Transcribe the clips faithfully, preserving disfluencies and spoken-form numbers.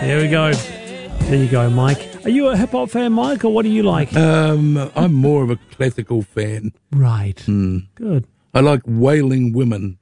There we go. There you go, Mike. Are you a hip-hop fan, Mike, or what do you like? Um, I'm more of a classical fan. Right. Mm. Good. I like Wailing Women.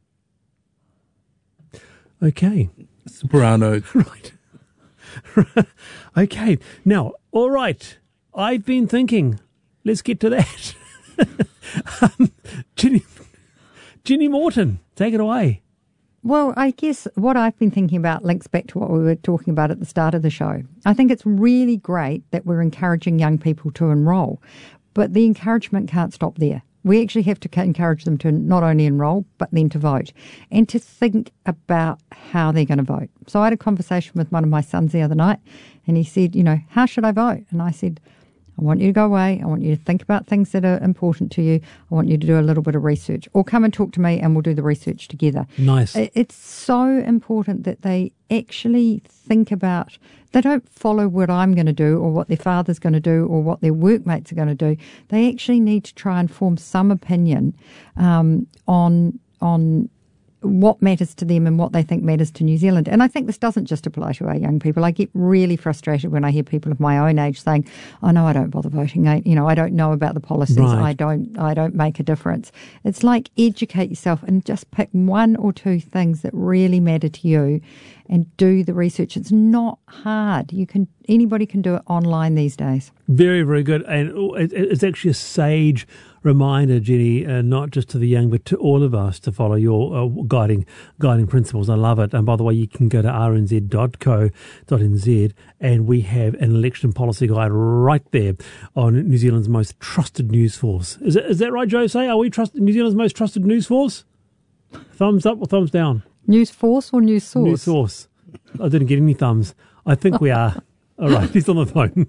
Okay. Sopranos. Right. Okay. Now, all right. I've been thinking. Let's get to that. um, Ginny, Ginny Morton, take it away. Well, I guess what I've been thinking about links back to what we were talking about at the start of the show. I think it's really great that we're encouraging young people to enrol, but the encouragement can't stop there. We actually have to encourage them to not only enrol, but then to vote and to think about how they're going to vote. So I had a conversation with one of my sons the other night, and he said, you know, how should I vote? And I said, I want you to go away. I want you to think about things that are important to you. I want you to do a little bit of research, or come and talk to me and we'll do the research together. Nice. It's so important that they actually think about, they don't follow what I'm going to do or what their father's going to do or what their workmates are going to do. They actually need to try and form some opinion um, on on what matters to them and what they think matters to New Zealand. And I think this doesn't just apply to our young people. I get really frustrated when I hear people of my own age saying, oh no, I don't bother voting. I, you know, I don't know about the policies. Right. I don't, I don't make a difference. It's like educate yourself and just pick one or two things that really matter to you and do the research. It's not hard. You can, anybody can do it online these days. Very, very good. And it's actually a sage reminder, Jenny, uh, not just to the young, but to all of us to follow your uh, guiding guiding principles. I love it. And by the way, you can go to r n z dot co dot n z and we have an election policy guide right there on New Zealand's most trusted news force. Is, it, is that right, Jose? Are we trust, New Zealand's most trusted news force? Thumbs up or thumbs down? News force or news source? News source. I didn't get any thumbs. I think we are. All right, he's on the phone.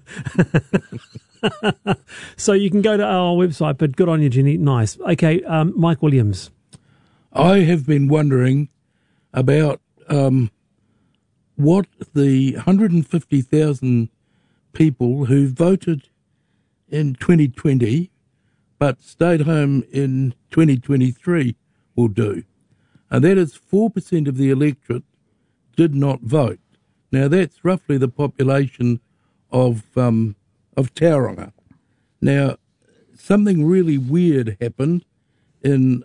So you can go to our website, but good on you, Jenny. Nice. Okay, um, Mike Williams. I have been wondering about um, what the one hundred fifty thousand people who voted in twenty twenty but stayed home in twenty twenty-three will do. And that is four percent of the electorate did not vote. Now, that's roughly the population of um, of Tauranga. Now, something really weird happened in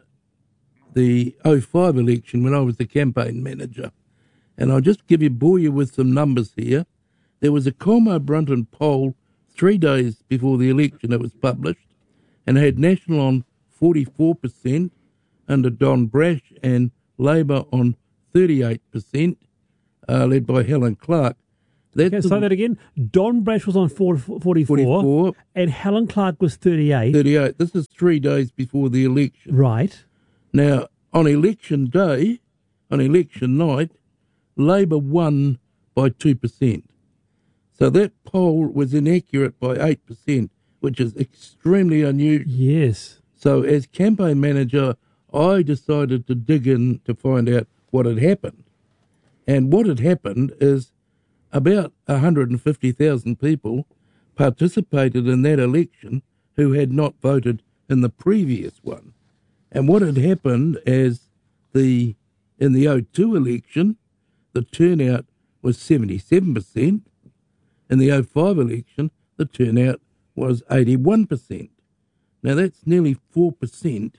the oh five election when I was the campaign manager. And I'll just give you, bore you with some numbers here. There was a Como Brunton poll three days before the election that was published and had National on forty-four percent under Don Brash and Labour on thirty-eight percent, uh, led by Helen Clark. That's Okay, say that again. Don Brash was on forty-four, forty-four and Helen Clark was thirty-eight. thirty-eight. This is three days before the election. Right. Now, on election day, on election night, Labour won by two percent. So that poll was inaccurate by eight percent, which is extremely unusual. Yes. So as campaign manager, I decided to dig in to find out what had happened. And what had happened is about one hundred fifty thousand people participated in that election who had not voted in the previous one. And what had happened is the in the oh two election, the turnout was seventy-seven percent. In the oh five election, the turnout was eighty-one percent. Now that's nearly four percent.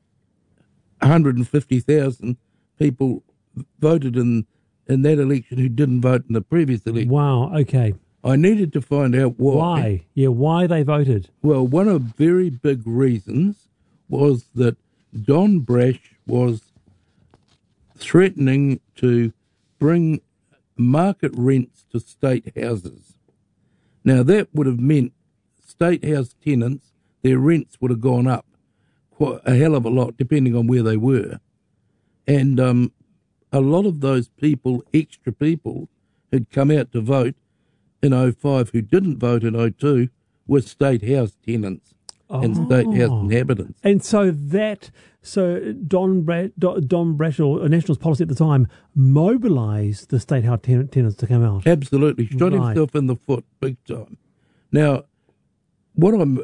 one hundred fifty thousand people voted in in that election who didn't vote in the previous election. Wow, okay. I needed to find out why. Why? Yeah, why they voted. Well, one of the very big reasons was that Don Brash was threatening to bring market rents to state houses. Now, that would have meant state house tenants, their rents would have gone up quite a hell of a lot, depending on where they were. And um, a lot of those people, extra people, who'd come out to vote in oh five who didn't vote in oh two were state house tenants oh. and state house inhabitants. And so that, so Don, Bra- Don Brash, or National's policy at the time, mobilised the state house ten- tenants to come out. Absolutely. Shot right. himself in the foot big time. Now, what I'm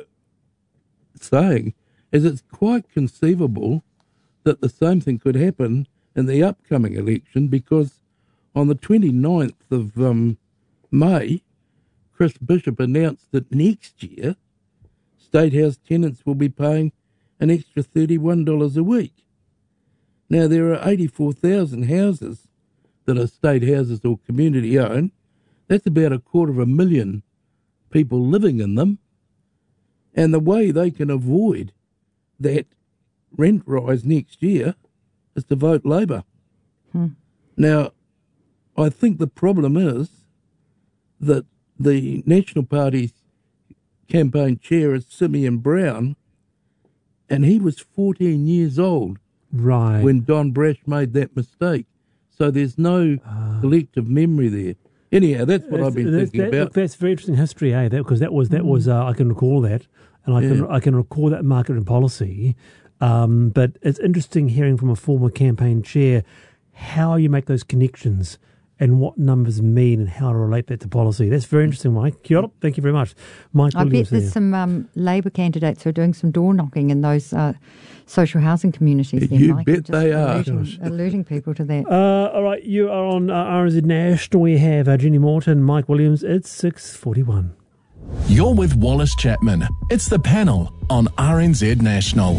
saying is it's quite conceivable that the same thing could happen in the upcoming election, because on the twenty-ninth of um, May, Chris Bishop announced that next year, State House tenants will be paying an extra thirty-one dollars a week. Now, there are eighty-four thousand houses that are state houses or community owned. That's about a quarter of a million people living in them. And the way they can avoid that rent rise next year is to vote Labor. Hmm. Now, I think the problem is that the National Party's campaign chair is Simeon Brown, and he was fourteen years old Right. when Don Brash made that mistake. So there's no uh, collective memory there. Anyhow, that's what I've been that's, thinking that, about. Look, that's very interesting history, eh? Because that, that was that was uh, I can recall that, and I can Yeah. I can recall that market and policy. Um, but it's interesting hearing from a former campaign chair how you make those connections and what numbers mean and how to relate that to policy. That's very interesting, Mike. Kia ora. Thank you very much, Mike I Williams bet there's there. some um, Labor candidates who are doing some door knocking in those uh, social housing communities. There, You Mike, bet and just they are. alerting, alerting people to that. Uh, all right, you are on uh, R N Z National. We have uh, Jenny Morton, Mike Williams. It's six forty-one. You're with Wallace Chapman. It's the panel on R N Z National.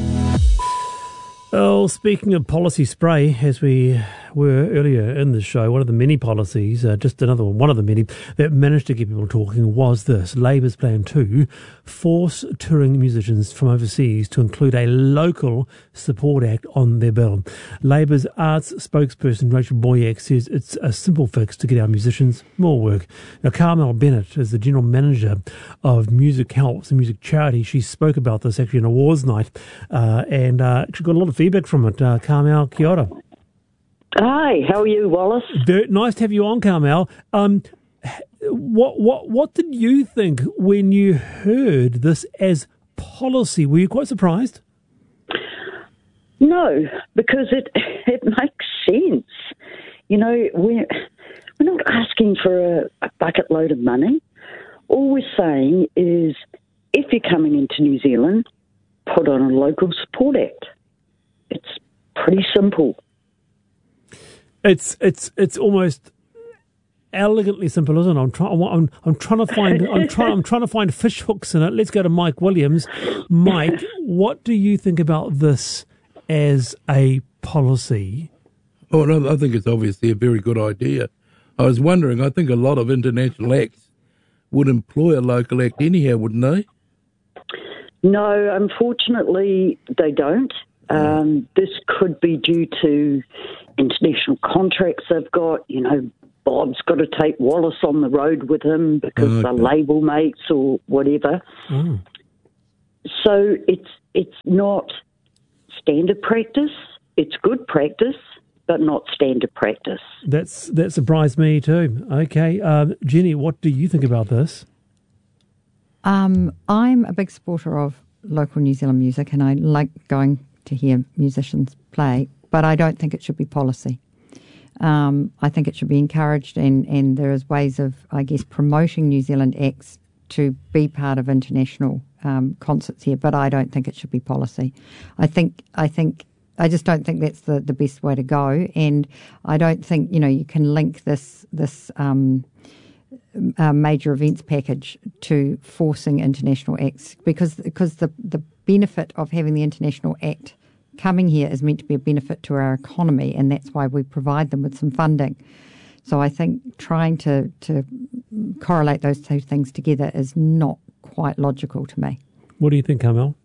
Oh, speaking of policy spray, as we were earlier in the show, one of the many policies, uh, just another one, one of the many that managed to get people talking was this. Labor's plan to force touring musicians from overseas to include a local support act on their bill. Labor's arts spokesperson, Rachel Boyack, says it's a simple fix to get our musicians more work. Now, Carmel Bennett is the general manager of Music Helps, a music charity. She spoke about this actually on awards night, uh, and uh, she got a lot of feedback from it. Uh, Carmel, kia ora. Hi, how are you, Wallace? Very nice to have you on, Carmel. Um, what what what did you think when you heard this as policy? Were you quite surprised? No, because it it makes sense. You know, we're we're not asking for a, a bucket load of money. All we're saying is, if you're coming into New Zealand, put on a local support act. It's pretty simple. It's it's it's almost elegantly simple, isn't it? I'm trying. I'm, I'm trying to find. I'm trying. I'm trying to find fish hooks in it. Let's go to Mike Williams. Mike, what do you think about this as a policy? Oh, no, I think it's obviously a very good idea. I was wondering, I think a lot of international acts would employ a local act anyhow, wouldn't they? No, unfortunately, they don't. Um, this could be due to international contracts they've got. You know, Bob's got to take Wallace on the road with him because Okay. they're label mates or whatever. Oh. So it's it's not standard practice. It's good practice, but not standard practice. That's that surprised me too. Okay, um, Jenny, what do you think about this? Um, I'm a big supporter of local New Zealand music, and I like going to hear musicians play, but I don't think it should be policy. Um, I think it should be encouraged, and, and there is ways of, I guess, promoting New Zealand acts to be part of international um, concerts here, but I don't think it should be policy. I think, I think, I just don't think that's the, the best way to go, and I don't think, you know, you can link this this um, uh, major events package to forcing international acts, because because the the benefit of having the international act coming here is meant to be a benefit to our economy, and that's why we provide them with some funding. So I think trying to, to correlate those two things together is not quite logical to me. What do you think, Carmel?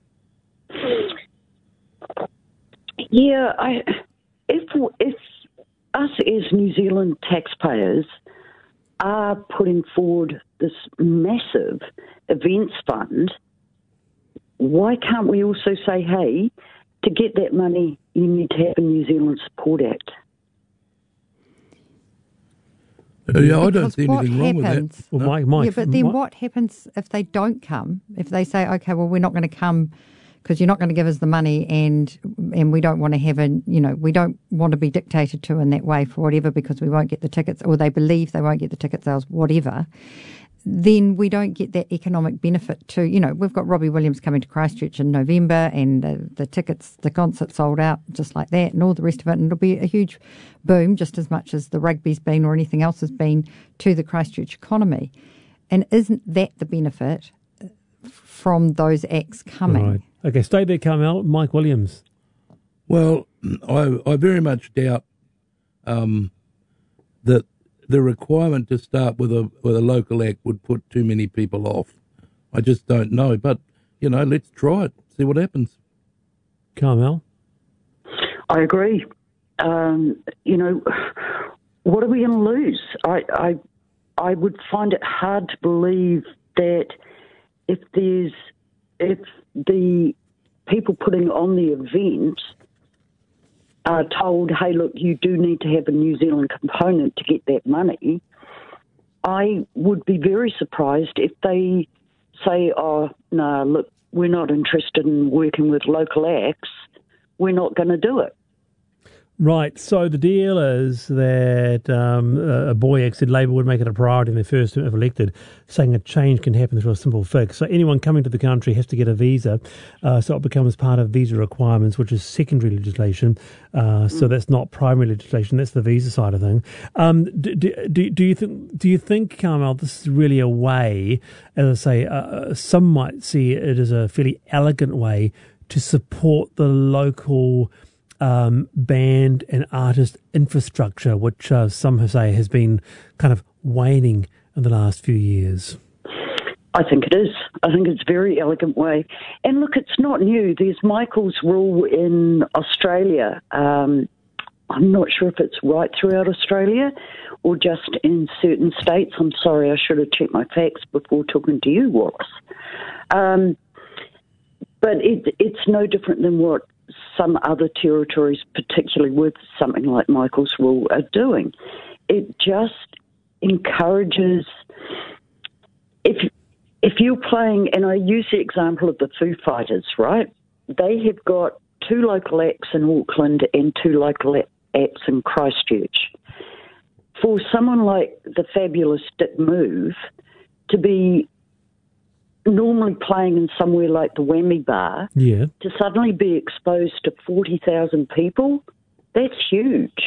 Yeah, I, if if us as New Zealand taxpayers are putting forward this massive events fund, why can't we also say, hey, to get that money, you need to have a New Zealand Support Act? Uh, yeah, I don't Because see what anything wrong with happens- that. Well, No. Mike, Mike, yeah, but then Mike- what happens if they don't come? If they say, okay, well, we're not going to come because you're not going to give us the money, and and we don't want to have a, you know, we don't want to be dictated to in that way for whatever, because we won't get the tickets, or they believe they won't get the ticket sales, whatever. then we don't get that economic benefit to, you know, we've got Robbie Williams coming to Christchurch in November and the, the tickets, the concert sold out just like that and all the rest of it. And it'll be a huge boom, just as much as the rugby's been or anything else has been to the Christchurch economy. And isn't that the benefit from those acts coming? Right. Okay, stay there, Carmel. Mike Williams. Well, I, I very much doubt um, that the requirement to start with a with a local act would put too many people off. I just don't know. But, you know, let's try it, see what happens. Carmel? I agree. Um, you know, what are we going to lose? I, I I would find it hard to believe that if there's if the people putting on the event are told, hey, look, you do need to have a New Zealand component to get that money, I would be very surprised if they say, oh, no, look, we're not interested in working with local acts, we're not going to do it. Right, so the deal is that um, a boy act said Labor would make it a priority in their first term if elected, saying a change can happen through a simple fix. So anyone coming to the country has to get a visa, uh, so it becomes part of visa requirements, which is secondary legislation. Uh, so that's not primary legislation; that's the visa side of thing. Um, do, do, do you think? Do you think, Carmel, this is really a way, as I say, uh, some might see it as a fairly elegant way to support the local Um, band and artist infrastructure, which uh, some say has been kind of waning in the last few years? I think it is. I think it's a very elegant way. And look, it's not new. There's Michael's rule in Australia. Um, I'm not sure if it's right throughout Australia or just in certain states. I'm sorry, I should have checked my facts before talking to you, Wallace. Um, but it, it's no different than what some other territories, particularly with something like Michael's rule, are doing. It just encourages, if if you're playing, and I use the example of the Foo Fighters, right? They have got two local acts in Auckland and two local acts in Christchurch. For someone like the fabulous Dick Move to be normally playing in somewhere like the Whammy Bar, yeah, to suddenly be exposed to forty thousand people, that's huge.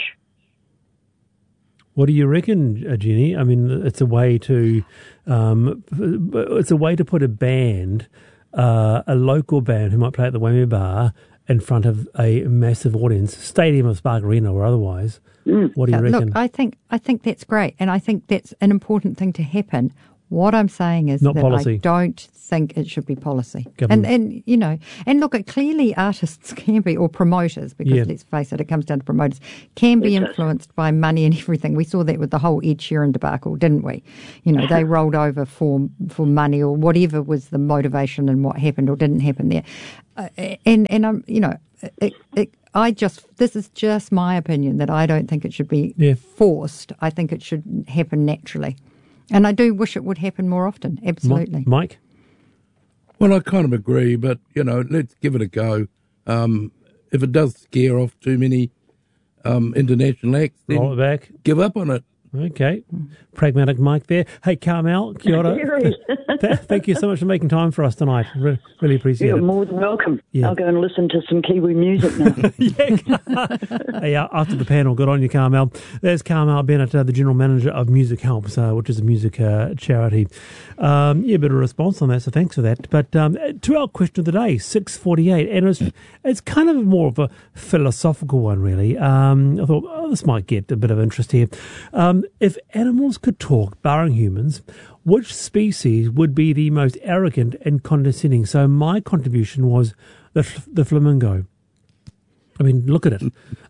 What do you reckon, uh, Jenny? I mean, it's a way to, um, it's a way to put a band, uh, a local band who might play at the Whammy Bar in front of a massive audience, stadium of Spark Arena or otherwise. Mm. What do you uh, reckon? Look, I think I think that's great, and I think that's an important thing to happen. What I'm saying is Not that policy. I don't think it should be policy. Government. And, and, you know, and look, it clearly artists can be, or promoters, because Yeah. let's face it, it comes down to promoters, can be It does. influenced by money and everything. We saw that with the whole Ed Sheeran debacle, didn't we? You know, they rolled over for for money or whatever was the motivation and what happened or didn't happen there. Uh, and, and um, you know, it, it, I just, this is just my opinion that I don't think it should be Yeah. forced. I think it should happen naturally. And I do wish it would happen more often, absolutely. Mike? Well, I kind of agree, but, you know, let's give it a go. Um, if it does scare off too many um, international acts, then Roll it back. give up on it. Okay. Pragmatic Mike there. Hey, Carmel, kia ora. Th- Thank you so much for making time for us tonight. Re- really appreciate You're it. more than welcome. Yeah. I'll go and listen to some Kiwi music now. yeah. Hey, uh, after the panel, good on you, Carmel. There's Carmel Bennett, uh, the General Manager of Music Helps, uh, which is a music uh, charity. Um, yeah, a bit of a response on that, so thanks for that. But um, to our question of the day, six forty-eight, and it's, it's kind of more of a philosophical one, really. Um, I thought, oh, this might get a bit of interest here. Um, if animals could talk, barring humans, which species would be the most arrogant and condescending? So my contribution was the the flamingo. I mean, look at it.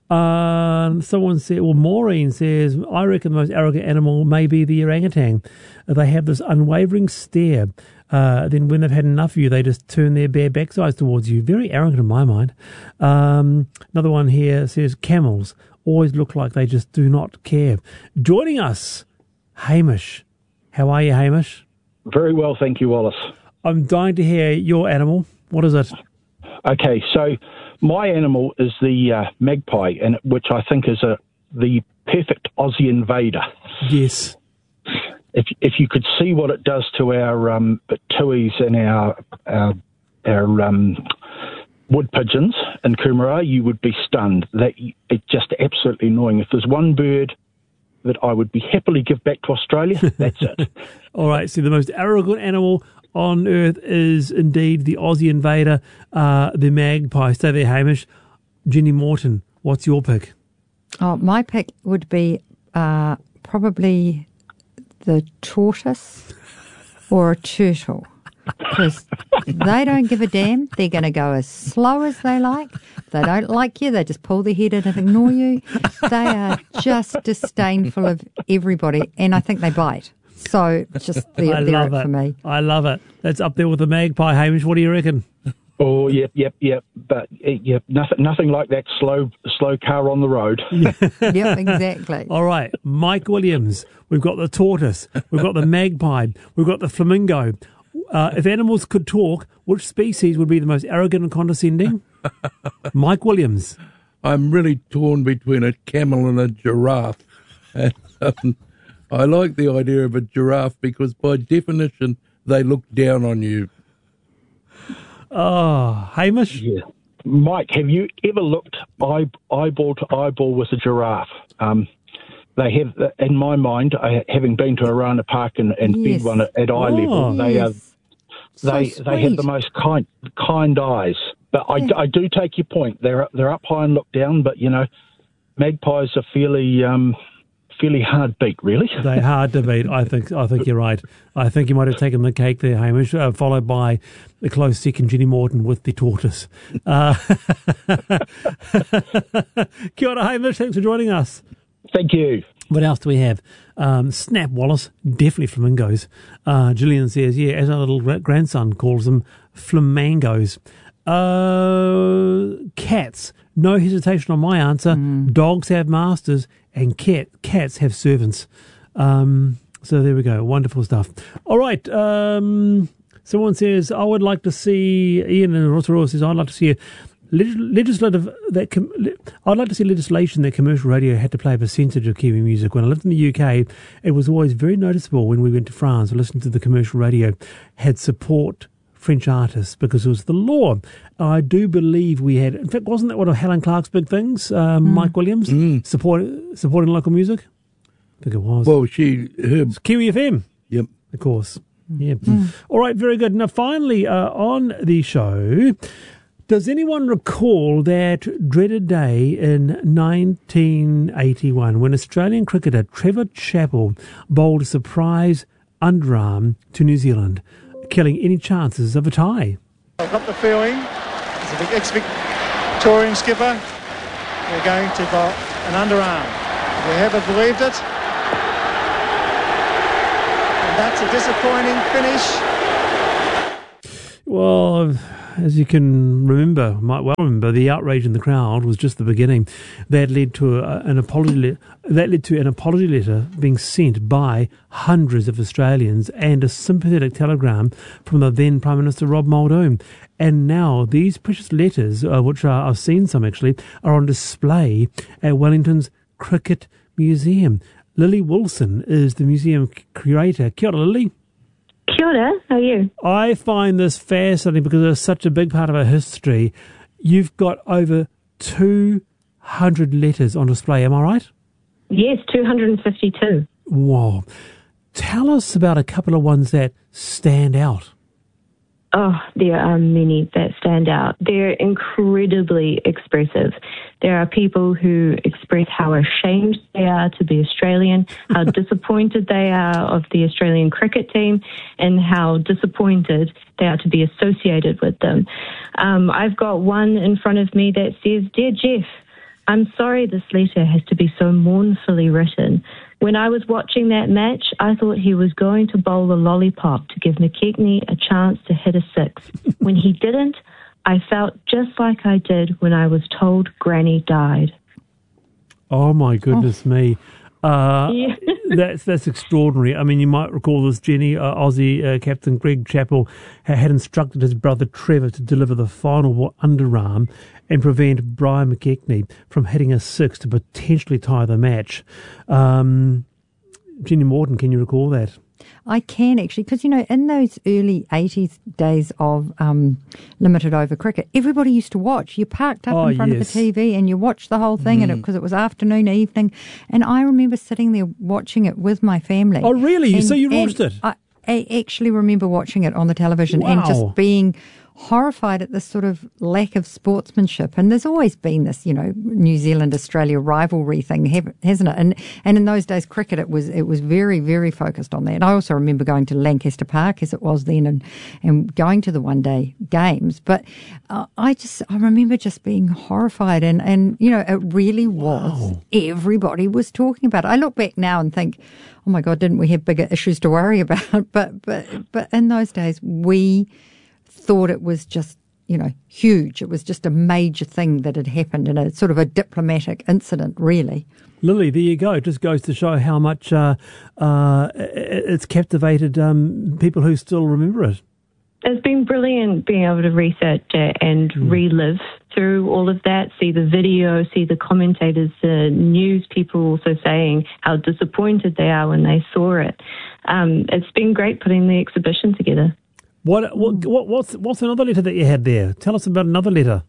Um, someone said, well, Maureen says, I reckon the most arrogant animal may be the orangutan. They have this unwavering stare. Uh, then when they've had enough of you, they just turn their bare backsides towards you. Very arrogant in my mind. Um, another one here says, camels always look like they just do not care. Joining us, Hamish. How are you, Hamish? Very well, thank you, Wallace. I'm dying to hear your animal. What is it? Okay, so my animal is the uh, magpie, and which I think is a the perfect Aussie invader. Yes. if if you could see what it does to our um, tuis and our our, our um, wood pigeons in Coomera, you would be stunned. That it's just absolutely annoying. If there's one bird that I would be happily give back to Australia, that's it. All right, so the most arrogant animal on earth is indeed the Aussie invader, uh, the magpie. Stay there, Hamish. Jenny Morton, what's your pick? Oh, my pick would be uh, probably the tortoise or a turtle, because they don't give a damn. They're going to go as slow as they like. If they don't like you, they just pull their head in and ignore you. They are just disdainful of everybody, and I think they bite. So just they're, I they're love it it for me. I love it. That's up there with the magpie, Hamish. What do you reckon? Oh, yep, yep, yep. But eh, yep, nothing, nothing like that slow, slow car on the road. Yep, exactly. All right, Mike Williams. We've got the tortoise. We've got the magpie. We've got the flamingo. Uh, if animals could talk, which species would be the most arrogant and condescending? Mike Williams. I'm really torn between a camel and a giraffe. And, um, I like the idea of a giraffe because by definition they look down on you. Oh, Hamish? Yeah. Mike, have you ever looked eye, eyeball to eyeball with a giraffe? Um, they have, in my mind, I, having been to Arana Park and, and Yes. fed one at, at eye Oh, level, they yes. are they So they have the sweet. most kind kind eyes. But I, I do take your point. They're they're up high and look down. But you know, magpies are fairly um, fairly hard beat, really. They're hard to beat. I think. I think you're right. I think you might have taken the cake there, Hamish. Uh, followed by the close second, Jenny Morton with the tortoise. Uh, Kia ora, Hamish. Thanks for joining us. Thank you. What else do we have? Um, Snap Wallace, definitely flamingos. Uh, Gillian says, yeah, as our little gra- grandson calls them, flamangos. Uh, cats, no hesitation on my answer. Dogs have masters and cat cats have servants. Um, so there we go. Wonderful stuff. All right. Um, someone says, I would like to see, Ian in Rotorua says, I'd like to see a leg- legislative, that com- le- I'd like to see legislation that commercial radio had to play a percentage of Kiwi music. When I lived in the U K, it was always very noticeable when we went to France or listened to the commercial radio, had support French artists because it was the law. I do believe we had, in fact, wasn't that one of Helen Clark's big things, um, Mike Williams, support, supporting local music? I think it was. Well, she, her, Kiwi F M, yep. of course. Yeah. All right, very good. Now, finally, uh, on the show, does anyone recall that dreaded day in nineteen eighty-one when Australian cricketer Trevor Chappell bowled a surprise underarm to New Zealand, killing any chances of a tie? I've got the feeling, as the ex-Victorian skipper, they're going to bowl an underarm. We haven't believed it. And that's a disappointing finish. Well, as you can remember, might well remember, the outrage in the crowd was just the beginning. That led to a, an apology. Le- that led to an apology letter being sent by hundreds of Australians and a sympathetic telegram from the then Prime Minister Rob Muldoon. And now these precious letters, uh, which are, I've seen some actually, are on display at Wellington's Cricket Museum. Lily Wilson is the museum curator. Kia ora, Lily. Kia ora, how are you? I find this fascinating because it's such a big part of our history. You've got over two hundred letters on display, am I right? Yes, two hundred fifty-two. Wow. Tell us about a couple of ones that stand out. Oh, there are many that stand out. They're incredibly expressive. There are people who express how ashamed they are to be Australian, how disappointed they are of the Australian cricket team, and how disappointed they are to be associated with them. Um, I've got one in front of me that says, Dear Jeff, I'm sorry this letter has to be so mournfully written. When I was watching that match, I thought he was going to bowl a lollipop to give McKechnie a chance to hit a six. When he didn't, I felt just like I did when I was told Granny died. Oh, my goodness me. Uh, Yeah. that's that's extraordinary. I mean, you might recall this, Jenny, uh, Aussie uh, captain Greg Chappell ha- had instructed his brother Trevor to deliver the final underarm and prevent Brian McKechnie from hitting a six to potentially tie the match. Um, Jenny Morton, can you recall that? I can actually, because, you know, in those early eighties days of um, limited over cricket, everybody used to watch. You parked up Oh, in front yes. of the T V and you watched the whole thing, and because it, it was afternoon, evening. And I remember sitting there watching it with my family. Oh, really? And, So you and watched it? I, I actually remember watching it on the television and Wow. just being horrified at this sort of lack of sportsmanship. And there's always been this, you know, New Zealand-Australia rivalry thing, hasn't it? And and in those days, cricket, it was it was very, very focused on that. And I also remember going to Lancaster Park, as it was then, and, and going to the one-day games. But uh, I just, I remember just being horrified. And, and you know, it really was, Wow. everybody was talking about it. I look back now and think, oh my God, didn't we have bigger issues to worry about? But but but in those days, we thought it was just, you know, huge. It was just a major thing that had happened, and a sort of a diplomatic incident, really. Lily, there you go. It just goes to show how much uh, uh, it's captivated um, people who still remember it. It's been brilliant being able to research it and mm. relive through all of that, see the video, see the commentators, the news people also saying how disappointed they are when they saw it. Um, it's been great putting the exhibition together. What, what what what's what's another letter that you had there? Tell us about another letter.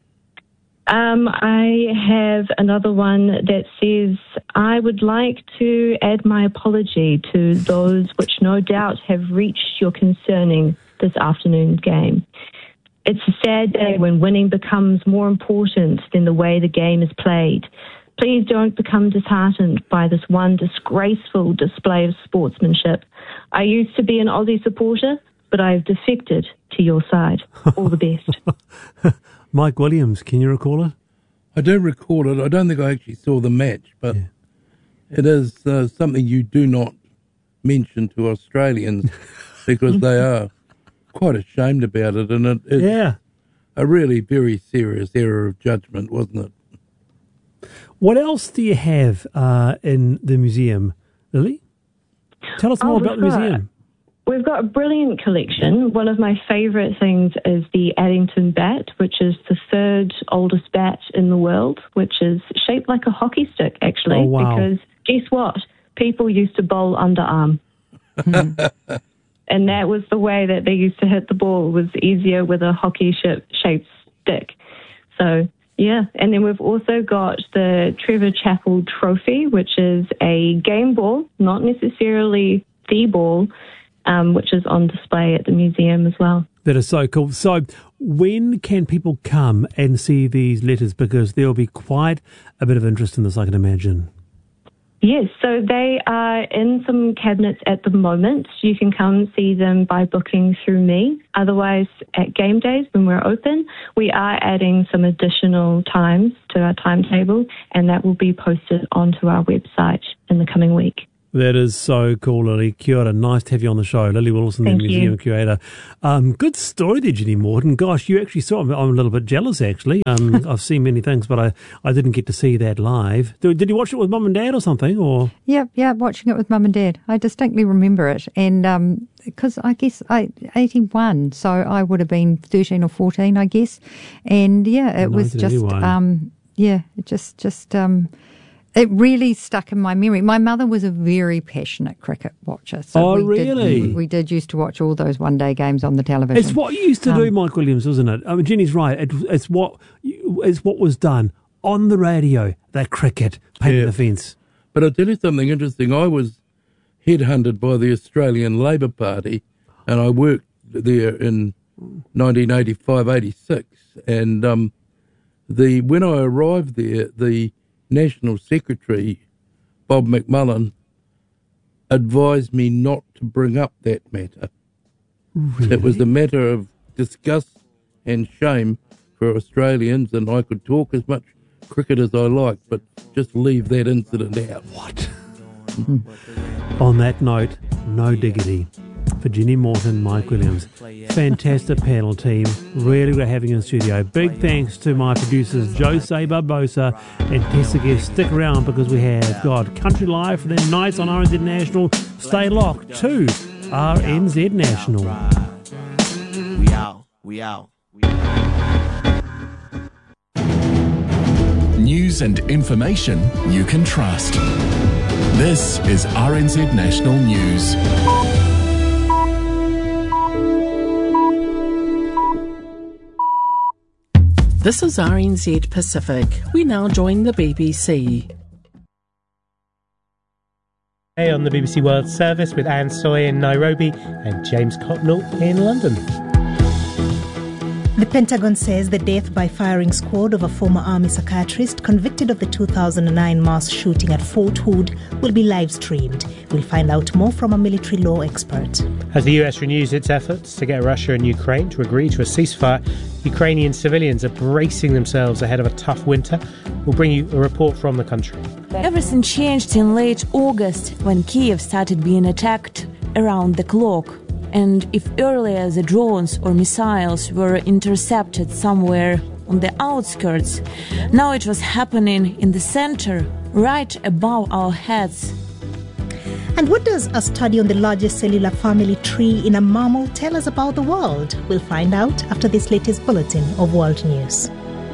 Um, I have another one that says, I would like to add my apology to those which no doubt have reached your concerning this afternoon's game. It's a sad day when winning becomes more important than the way the game is played. Please don't become disheartened by this one disgraceful display of sportsmanship. I used to be an Aussie supporter, but I've defected to your side. All the best. Mike Williams, can you recall it? I do recall it. I don't think I actually saw the match, but yeah. It is uh, something you do not mention to Australians because they are quite ashamed about it, and it, it's yeah. a really very serious error of judgment, wasn't it? What else do you have uh, in the museum, Lily? Tell us oh, more about the museum. We've got a brilliant collection. One of my favourite things is the Addington bat, which is the third oldest bat in the world, which is shaped like a hockey stick, actually. Oh, wow. Because guess what? People used to bowl underarm. And that was the way that they used to hit the ball. It was easier with a hockey-shaped stick. So, yeah. And then we've also got the Trevor Chappell Trophy, which is a game ball, not necessarily the ball, Um, which is on display at the museum as well. That is so cool. So when can people come and see these letters? Because there will be quite a bit of interest in this, I can imagine. Yes, so they are in some cabinets at the moment. You can come see them by booking through me. Otherwise, at game days when we're open, we are adding some additional times to our timetable, and that will be posted onto our website in the coming week. That is so cool, Lily. Kia ora. Nice to have you on the show. Lily Wilson, the Thank museum you. curator. Um, good story there, Jenny Morton. Gosh, you actually saw it. I'm a little bit jealous, actually. Um, I've seen many things, but I, I didn't get to see that live. Did, did you watch it with Mum and Dad or something? Or Yeah, yeah, watching it with Mum and Dad. I distinctly remember it. And because um, I guess I eighty-one, so I would have been thirteen or fourteen, I guess. And yeah, it was just, um, yeah, it just, just, um, it really stuck in my memory. My mother was a very passionate cricket watcher. So oh, we really? Did, we did used to watch all those one-day games on the television. It's what you used to um, do, Mike Williams, wasn't it? I mean, Jenny's right. It, it's what it's what was done on the radio. That cricket, painting Yeah. the fence. But I'll tell you something interesting. I was headhunted by the Australian Labor Party, and I worked there in nineteen eighty-five, eighty-six. And um, the when I arrived there, the National Secretary, Bob McMullen, advised me not to bring up that matter. Really? It was a matter of disgust and shame for Australians, and I could talk as much cricket as I liked, but just leave that incident out. What? On that note, no diggity. For Jenny Morton, Mike Williams. Fantastic panel team. Really great having you in the studio. Big thanks to my producers, Jose Barbosa and Tessa Guest. Stick around because we have got Country Live for the nights on R N Z National. Stay locked to R N Z National. We out. We out. We out. News and information you can trust. This is R N Z National News. This is R N Z Pacific. We now join the B B C. Hey, on the B B C World Service with Anne Soy in Nairobi and James Cotnell in London. The Pentagon says the death by firing squad of a former army psychiatrist convicted of the two thousand nine mass shooting at Fort Hood will be live-streamed. We'll find out more from a military law expert. As the U S renews its efforts to get Russia and Ukraine to agree to a ceasefire, Ukrainian civilians are bracing themselves ahead of a tough winter. We'll bring you a report from the country. Everything changed in late August when Kiev started being attacked around the clock. And if earlier the drones or missiles were intercepted somewhere on the outskirts, now it was happening in the center, right above our heads. And what does a study on the largest cellular family tree in a mammal tell us about the world? We'll find out after this latest bulletin of World News.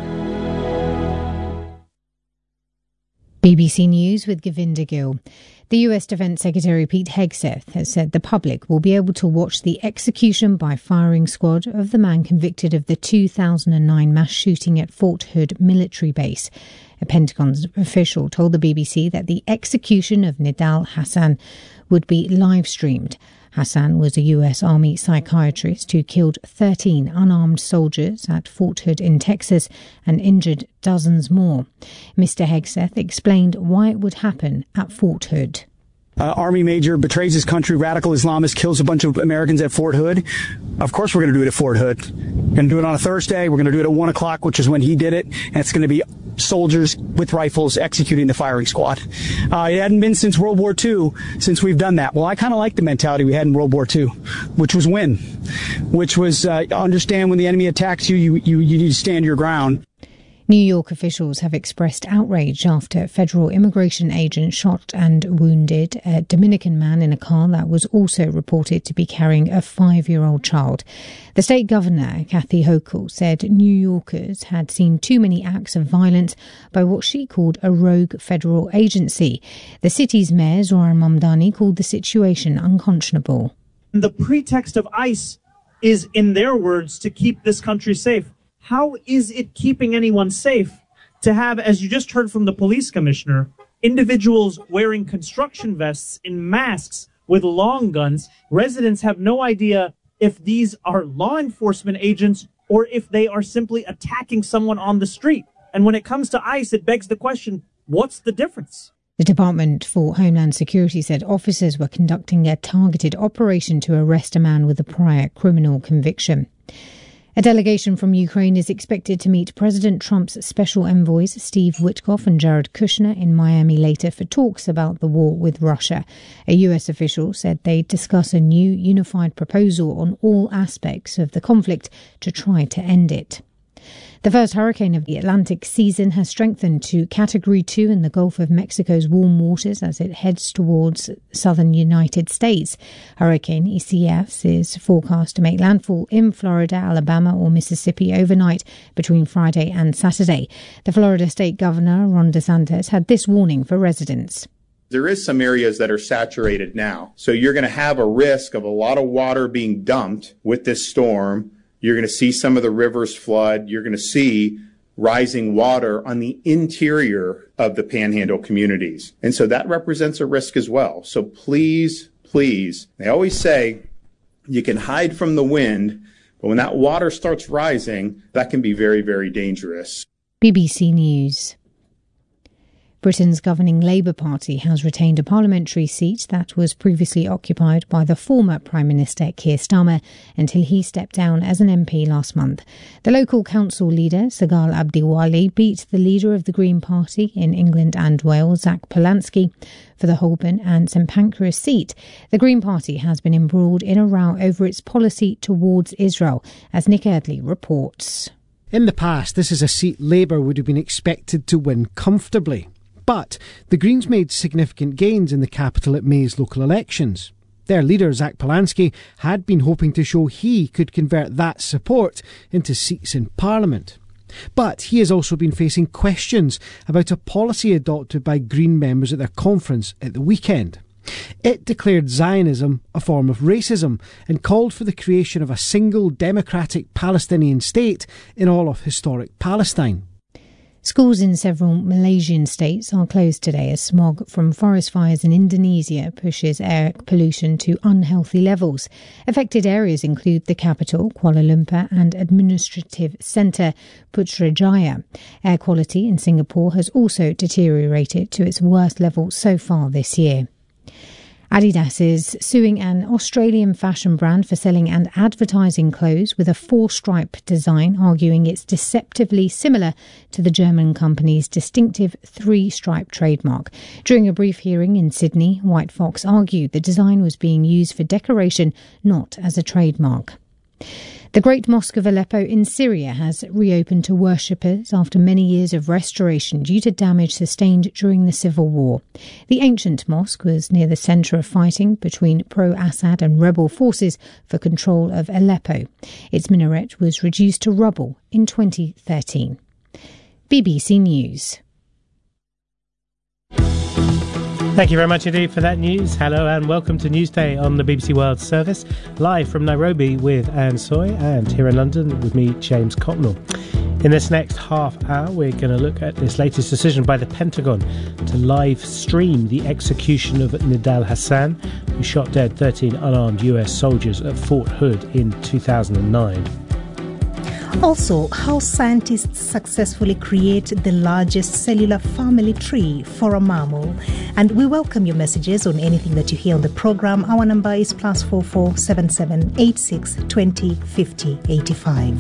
B B C News with Govinda Gill. The U S Defence Secretary Pete Hegseth has said the public will be able to watch the execution by firing squad of the man convicted of the two thousand nine mass shooting at Fort Hood military base. A Pentagon official told the B B C that the execution of Nidal Hasan would be live-streamed. Hassan was a U S Army psychiatrist who killed thirteen unarmed soldiers at Fort Hood in Texas and injured dozens more. Mister Hegseth explained why it would happen at Fort Hood. Uh, Army major betrays his country, radical Islamist, kills a bunch of Americans at Fort Hood. Of course we're going to do it at Fort Hood. We're going to do it on a Thursday. We're going to do it at one o'clock, which is when he did it. And it's going to be soldiers with rifles executing the firing squad. Uh, it hadn't been since World War Two since we've done that. Well, I kind of like the mentality we had in World War Two, which was win, which was uh, understand when the enemy attacks you, you, you, you need to stand your ground. New York officials have expressed outrage after federal immigration agents shot and wounded a Dominican man in a car that was also reported to be carrying a five-year-old child. The state governor, Kathy Hochul, said New Yorkers had seen too many acts of violence by what she called a rogue federal agency. The city's mayor, Zoran Mamdani, called the situation unconscionable. The pretext of ICE is, in their words, to keep this country safe. How is it keeping anyone safe to have, as you just heard from the police commissioner, individuals wearing construction vests in masks with long guns? Residents have no idea if these are law enforcement agents or if they are simply attacking someone on the street. And when it comes to ICE, it begs the question, what's the difference? The Department for Homeland Security said officers were conducting a targeted operation to arrest a man with a prior criminal conviction. A delegation from Ukraine is expected to meet President Trump's special envoys Steve Witkoff and Jared Kushner in Miami later for talks about the war with Russia. A U S official said they'd discuss a new unified proposal on all aspects of the conflict to try to end it. The first hurricane of the Atlantic season has strengthened to Category two in the Gulf of Mexico's warm waters as it heads towards southern United States. Hurricane Isaias is forecast to make landfall in Florida, Alabama or Mississippi overnight between Friday and Saturday. The Florida State Governor, Ron DeSantis, had this warning for residents. There is some areas that are saturated now, so you're going to have a risk of a lot of water being dumped with this storm. You're going to see some of the rivers flood. You're going to see rising water on the interior of the Panhandle communities. And so that represents a risk as well. So please, please, they always say you can hide from the wind, but when that water starts rising, that can be very, very dangerous. B B C News. Britain's governing Labour Party has retained a parliamentary seat that was previously occupied by the former Prime Minister Keir Starmer until he stepped down as an M P last month. The local council leader, Sagal Abdiwali, beat the leader of the Green Party in England and Wales, Zach Polanski, for the Holborn and St Pancras seat. The Green Party has been embroiled in a row over its policy towards Israel, as Nick Eardley reports. In the past, this is a seat Labour would have been expected to win comfortably. But the Greens made significant gains in the capital at May's local elections. Their leader, Zach Polanski, had been hoping to show he could convert that support into seats in Parliament. But he has also been facing questions about a policy adopted by Green members at their conference at the weekend. It declared Zionism a form of racism and called for the creation of a single democratic Palestinian state in all of historic Palestine. Schools in several Malaysian states are closed today as smog from forest fires in Indonesia pushes air pollution to unhealthy levels. Affected areas include the capital, Kuala Lumpur, and administrative centre, Putrajaya. Air quality in Singapore has also deteriorated to its worst level so far this year. Adidas is suing an Australian fashion brand for selling and advertising clothes with a four-stripe design, arguing it's deceptively similar to the German company's distinctive three-stripe trademark. During a brief hearing in Sydney, White Fox argued the design was being used for decoration, not as a trademark. The Great Mosque of Aleppo in Syria has reopened to worshippers after many years of restoration due to damage sustained during the civil war. The ancient mosque was near the centre of fighting between pro-Assad and rebel forces for control of Aleppo. Its minaret was reduced to rubble in twenty thirteen. B B C News. Thank you very much indeed for that news. Hello and welcome to Newsday on the B B C World Service, live from Nairobi with Anne Soy and here in London with me, James Cotnell. In this next half hour, we're going to look at this latest decision by the Pentagon to live stream the execution of Nidal Hasan, who shot dead thirteen unarmed U S soldiers at Fort Hood in two thousand nine. Also, how scientists successfully create the largest cellular family tree for a mammal. And we welcome your messages on anything that you hear on the program. Our number is plus four four seven seven eight six twenty fifty eighty five.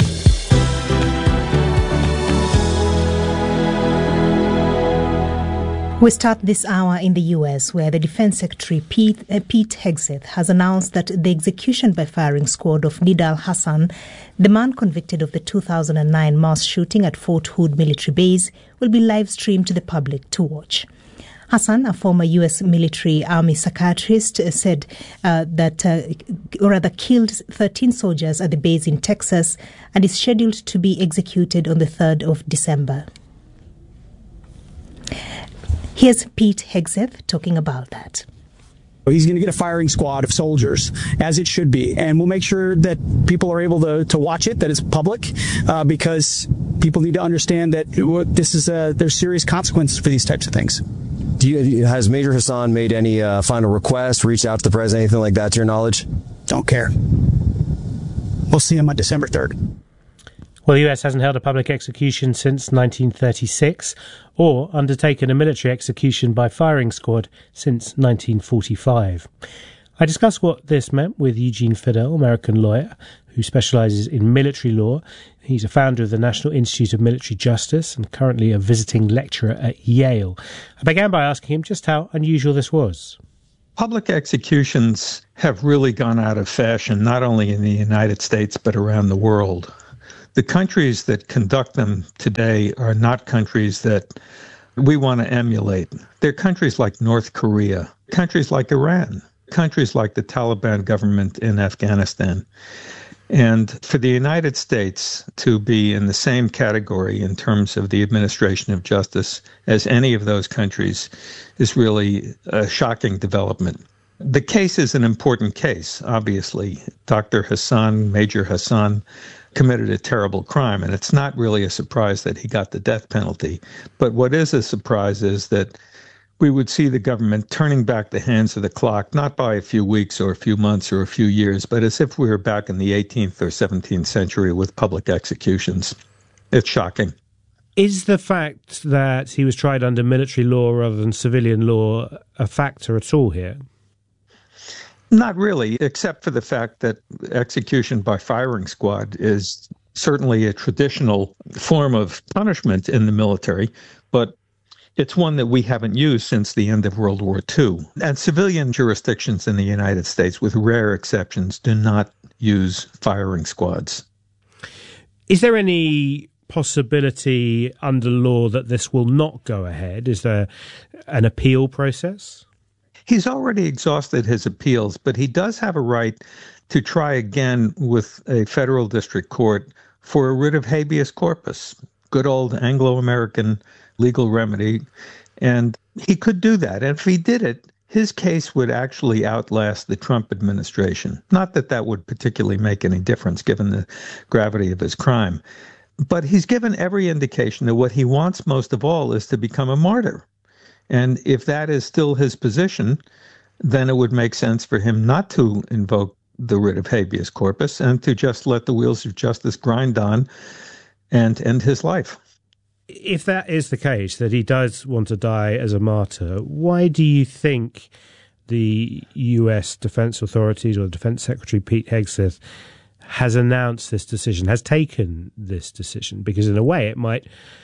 We start this hour in the U S, where the Defense Secretary Pete, uh, Pete Hegseth has announced that the execution by firing squad of Nidal Hasan, the man convicted of the two thousand nine mass shooting at Fort Hood military base, will be live-streamed to the public to watch. Hasan, a former U S military army psychiatrist, uh, said uh, that, uh, or rather killed thirteen soldiers at the base in Texas and is scheduled to be executed on the third of December. Here's Pete Hegseth talking about that. He's going to get a firing squad of soldiers, as it should be, and we'll make sure that people are able to, to watch it, that it's public, uh, because people need to understand that this is a, there's serious consequences for these types of things. Do you, has Major Hasan made any uh, final request, reached out to the president, anything like that, to your knowledge? Don't care. We'll see him on December third. Well, the U S hasn't held a public execution since nineteen thirty-six or undertaken a military execution by firing squad since nineteen forty-five. I discussed what this meant with Eugene Fidel, American lawyer who specialises in military law. He's a founder of the National Institute of Military Justice and currently a visiting lecturer at Yale. I began by asking him just how unusual this was. Public executions have really gone out of fashion, not only in the United States but around the world. The countries that conduct them today are not countries that we want to emulate. They're countries like North Korea, countries like Iran, countries like the Taliban government in Afghanistan. And for the United States to be in the same category in terms of the administration of justice as any of those countries is really a shocking development. The case is an important case, obviously. Doctor Hasan, Major Hasan, committed a terrible crime, and it's not really a surprise that he got the death penalty. But what is a surprise is that we would see the government turning back the hands of the clock, not by a few weeks or a few months or a few years, but as if we were back in the eighteenth or seventeenth century with public executions. It's shocking. Is the fact that he was tried under military law rather than civilian law a factor at all here? Not really, except for the fact that execution by firing squad is certainly a traditional form of punishment in the military, but it's one that we haven't used since the end of World War Two. And civilian jurisdictions in the United States, with rare exceptions, do not use firing squads. Is there any possibility under law that this will not go ahead? Is there an appeal process? He's already exhausted his appeals, but he does have a right to try again with a federal district court for a writ of habeas corpus, good old Anglo-American legal remedy. And he could do that. And if he did it, his case would actually outlast the Trump administration. Not that that would particularly make any difference given the gravity of his crime. But he's given every indication that what he wants most of all is to become a martyr. And if that is still his position, then it would make sense for him not to invoke the writ of habeas corpus and to just let the wheels of justice grind on and end his life. If that is the case, that he does want to die as a martyr, why do you think the U S defense authorities or Defense Secretary Pete Hegseth has announced this decision, has taken this decision? Because in a way it might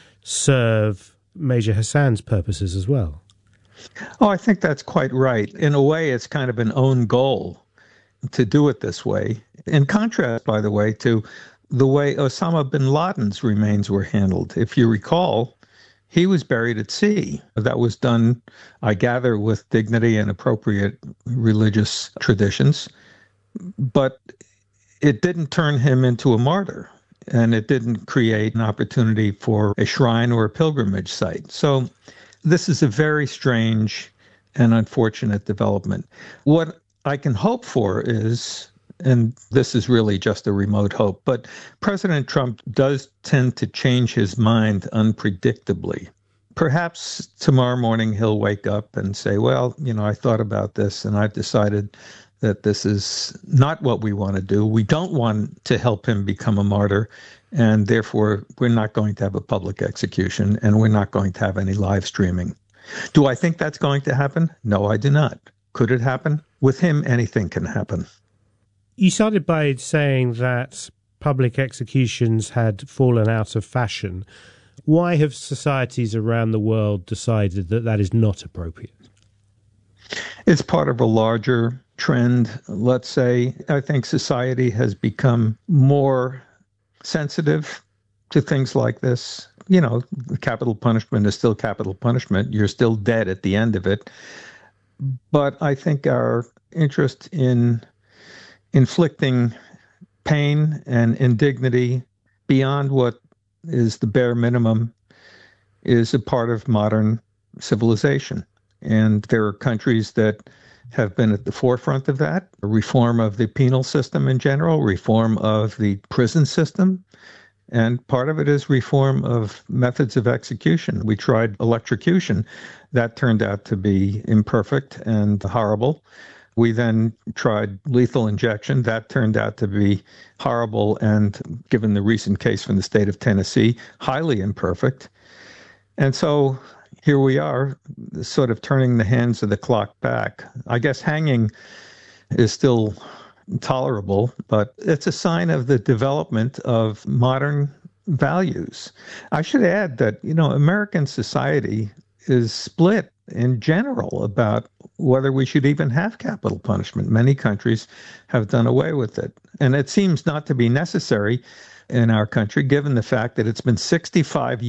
serve Major Hassan's purposes as well. Oh, I think that's quite right. In a way, it's kind of an own goal to do it this way. In contrast, by the way, to the way Osama bin Laden's remains were handled. If you recall, he was buried at sea. That was done, I gather, with dignity and appropriate religious traditions. But it didn't turn him into a martyr, and it didn't create an opportunity for a shrine or a pilgrimage site. So this is a very strange and unfortunate development. What I can hope for is, and this is really just a remote hope, but President Trump does tend to change his mind unpredictably. Perhaps tomorrow morning he'll wake up and say, well, you know, I thought about this and I've decided that this is not what we want to do. We don't want to help him become a martyr, and therefore we're not going to have a public execution and we're not going to have any live streaming. Do I think that's going to happen? No, I do not. Could it happen? With him, anything can happen. You started by saying that public executions had fallen out of fashion. Why have societies around the world decided that that is not appropriate? It's part of a larger trend, let's say. I think society has become more sensitive to things like this. You know, capital punishment is still capital punishment. You're still dead at the end of it. But I think our interest in inflicting pain and indignity beyond what is the bare minimum is a part of modern civilization. And there are countries that have been at the forefront of that. Reform of the penal system in general, reform of the prison system, and part of it is reform of methods of execution. We tried electrocution. That turned out to be imperfect and horrible. We then tried lethal injection. That turned out to be horrible and, given the recent case from the state of Tennessee, highly imperfect. And so here we are, sort of turning the hands of the clock back. I guess hanging is still tolerable, but it's a sign of the development of modern values. I should add that, you know, American society is split in general about whether we should even have capital punishment. Many countries have done away with it. And it seems not to be necessary in our country, given the fact that it's been sixty-five years